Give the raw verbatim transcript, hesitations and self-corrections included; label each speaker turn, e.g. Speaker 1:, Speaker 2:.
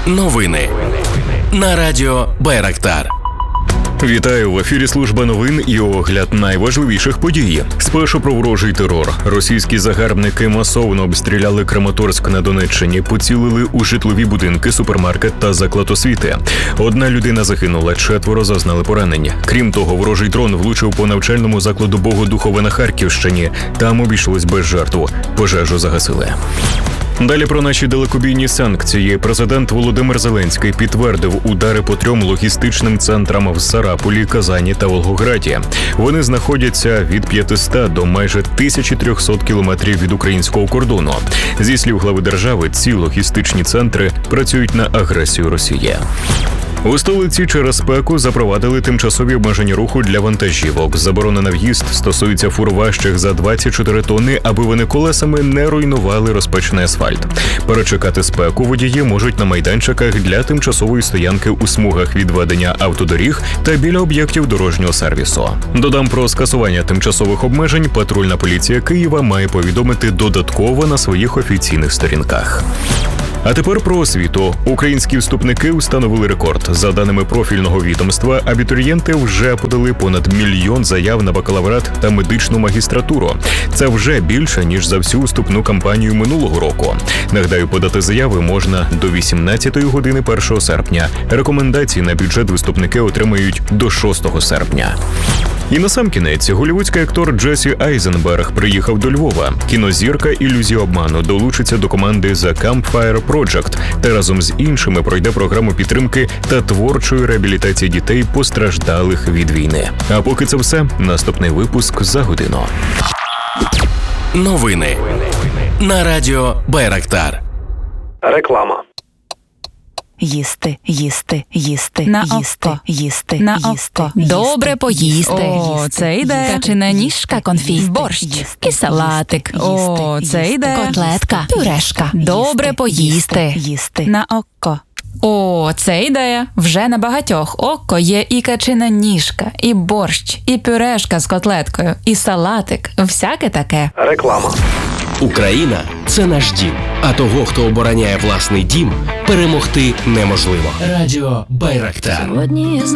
Speaker 1: Новини на радіо Байрактар.
Speaker 2: Вітаю, в ефірі служба новин і огляд найважливіших подій. Спершу про ворожий терор. Російські загарбники масово обстріляли Краматорськ на Донеччині, поцілили у житлові будинки, супермаркет та заклад освіти. Одна людина загинула, четверо зазнали поранень. Крім того, ворожий дрон влучив по навчальному закладу Богодухове на Харківщині. Там обійшлось без жертв. Пожежу загасили. Далі про наші далекобійні санкції. Президент Володимир Зеленський підтвердив удари по трьом логістичним центрам в Сарапулі, Казані та Волгограді. Вони знаходяться від п'ятисот до майже тисячі трьохсот кілометрів від українського кордону. Зі слів глави держави, ці логістичні центри працюють на агресію Росії. У столиці через спеку запровадили тимчасові обмеження руху для вантажівок. Заборона на в'їзд стосується фур важчих за двадцять чотири тонни, аби вони колесами не руйнували розпечений асфальт. Перечекати спеку водії можуть на майданчиках для тимчасової стоянки у смугах відведення автодоріг та біля об'єктів дорожнього сервісу. Додам, про скасування тимчасових обмежень патрульна поліція Києва має повідомити додатково на своїх офіційних сторінках. А тепер про освіту. Українські вступники встановили рекорд. За даними профільного відомства, абітурієнти вже подали понад мільйон заяв на бакалаврат та медичну магістратуру. Це вже більше, ніж за всю вступну кампанію минулого року. Нагадаю, подати заяви можна до вісімнадцятої години першого серпня. Рекомендації на бюджет вступники отримають до шостого серпня. І насамкінець, голлівудський актор Джесі Айзенберг приїхав до Львова. Кінозірка «Ілюзія обману» долучиться до команди The Campfire Project та разом з іншими пройде програму підтримки та творчої реабілітації дітей, постраждалих від війни. А поки це все, наступний випуск за годину.
Speaker 1: Новини на радіо Байрактар.
Speaker 3: Реклама.
Speaker 4: Їсти, їсти, їсти,
Speaker 5: На
Speaker 4: їсти,
Speaker 5: око.
Speaker 4: їсти,
Speaker 5: На
Speaker 4: їсти,
Speaker 5: око.
Speaker 4: їсти,
Speaker 5: Добре поїсти.
Speaker 4: їсти,
Speaker 5: О, це йде.
Speaker 4: Качина ніжка, конфіт,
Speaker 5: Борщ.
Speaker 4: їсти,
Speaker 5: І салатик.
Speaker 4: їсти,
Speaker 5: О,
Speaker 4: їсти,
Speaker 5: це
Speaker 4: їсти,
Speaker 5: йде.
Speaker 4: Котлетка, пюрешка.
Speaker 5: Добре
Speaker 4: їсти,
Speaker 5: поїсти.
Speaker 4: їсти.
Speaker 5: На око. О, це ідея. Вже на багатьох око є і качина ніжка, і борщ, і пюрешка з котлеткою, і салатик. Всяке таке.
Speaker 3: Реклама.
Speaker 1: Україна – це наш дім. А того, хто обороняє власний дім, перемогти неможливо. Радіо Байрактар.